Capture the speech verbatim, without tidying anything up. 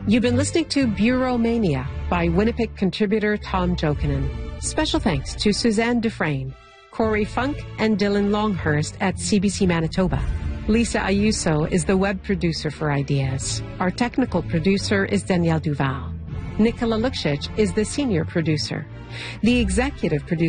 You've been listening to Bureau Mania by Winnipeg contributor Tom Jokinen. Special thanks to Suzanne Dufresne, Corey Funk, and Dylan Longhurst at C B C Manitoba. Lisa Ayuso is the web producer for Ideas. Our technical producer is Danielle Duval. Nicola Luksic is the senior producer. The executive producer